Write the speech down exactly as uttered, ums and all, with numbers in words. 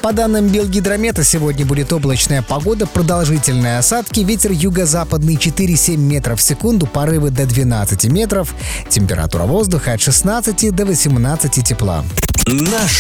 По данным Белгидромета, сегодня будет облачная погода, продолжительные осадки, ветер юго-западный четыре-семь метров в секунду, порывы до двенадцати метров, температура воздуха от шестнадцати до восемнадцати тепла. Наш